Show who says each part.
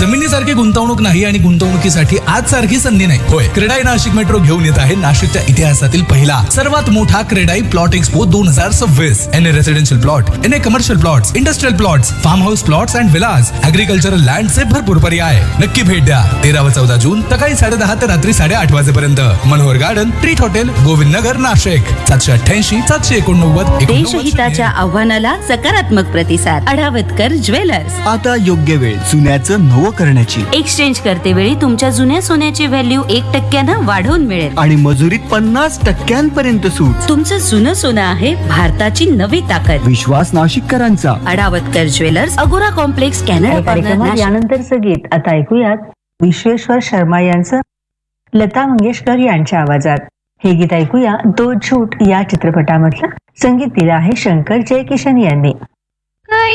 Speaker 1: जमिनीसारखी गुंतवणूक नाही आणि गुंतवणुकीसाठी आज सारखी संधी नाही. होय, क्रेडाई नाशिक मेट्रो घेऊन येत आहे नाशिकच्या इतिहासातील पहिला सर्वात मोठा CREDAI plot expo 2026. N A residential plot, N A commercial plots, industrial plots, form house plots and villas, agricultural लँडचे भरपूर पर्याय. नक्की भेट द्या. 13 व 14 जून सकाळी 10:30 ते रात्री 8:30 वाजेपर्यंत. Manohar garden, treat hotel, Govind Nagar, Nashik. 788-789.
Speaker 2: देशहिताच्या आव्हानाला सकारात्मक प्रतिसाद. अडावतकर ज्वेलर्स.
Speaker 3: आता योग्य वेळ जुन्याचं नवं करण्याची.
Speaker 2: एक्सचेंज करते वेळी तुमच्या जुन्या सोन्याची व्हॅल्यू 1% वाढवून मिळेल
Speaker 3: आणि मजुरीत 50% सूट.
Speaker 2: तुमचं जुनं सोनं आहे भारताची नवी ताकद.
Speaker 3: विश्वास नाशिककरांचा.
Speaker 2: अडावतकर ज्वेलर्स, अगोरा कॉम्प्लेक्स, कॅनडा
Speaker 4: कार्यक्रमात यानंतरचं गीत आता ऐकूयात विश्वेश्वर शर्मा यांचं लता मंगेशकर यांच्या आवाजात. हे गीत ऐकूया दो झूठ या चित्रपटामधलं. संगीत दिलं आहे शंकर जयकिशन यांनी.